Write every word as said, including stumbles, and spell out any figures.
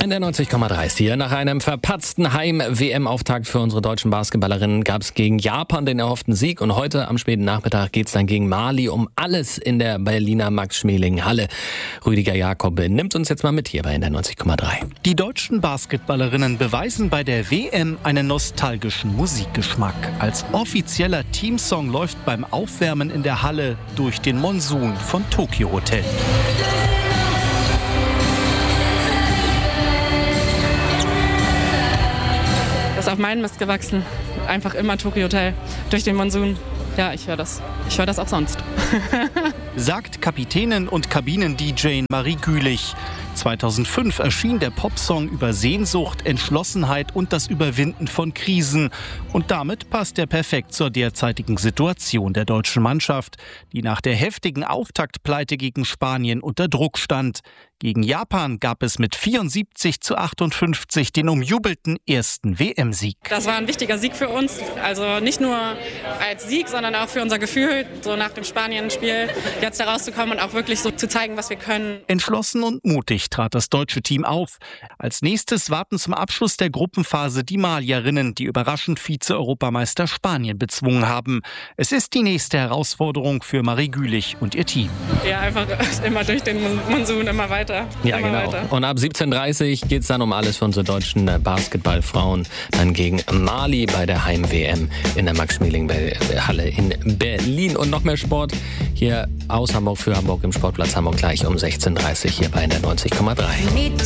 In der neunzig Komma drei ist hier. Nach einem verpatzten Heim-W M-Auftakt für unsere deutschen Basketballerinnen gab es gegen Japan den erhofften Sieg. Und heute am späten Nachmittag geht es dann gegen Mali um alles in der Berliner Max-Schmeling-Halle. Rüdiger Jakob nimmt uns jetzt mal mit hierbei in der neunzig Komma drei. Die deutschen Basketballerinnen beweisen bei der W M einen nostalgischen Musikgeschmack. Als offizieller Teamsong läuft beim Aufwärmen in der Halle Durch den Monsun von Tokyo Hotel. Ist auf meinen Mist gewachsen. Einfach immer Tokyo Hotel. Durch den Monsun. Ja, ich höre das. Ich höre das auch sonst. Sagt Kapitänin und Kabinen-D J Marie Gülich. zweitausendfünf erschien der Popsong über Sehnsucht, Entschlossenheit und das Überwinden von Krisen. Und damit passt er perfekt zur derzeitigen Situation der deutschen Mannschaft, die nach der heftigen Auftaktpleite gegen Spanien unter Druck stand. Gegen Japan gab es mit vierundsiebzig zu achtundfünfzig den umjubelten ersten W M-Sieg. Das war ein wichtiger Sieg für uns. Also nicht nur als Sieg, sondern auch für unser Gefühl, so nach dem Spanien-Spiel jetzt da rauszukommen und auch wirklich so zu zeigen, was wir können. Entschlossen und mutig trat das deutsche Team auf. Als nächstes warten zum Abschluss der Gruppenphase die Malierinnen, die überraschend Vize-Europameister Spanien bezwungen haben. Es ist die nächste Herausforderung für Marie Gülich und ihr Team. Ja, einfach immer durch den Monsun, immer weiter. Ja, immer genau. Weiter. Und ab siebzehn Uhr dreißig geht es dann um alles für unsere deutschen Basketballfrauen. Dann gegen Mali bei der Heim-W M in der Max-Schmeling-Halle in Berlin. Und noch mehr Sport hier aus Hamburg für Hamburg im Sportplatz Hamburg gleich um sechzehn Uhr dreißig hier bei der neunzig Komma drei.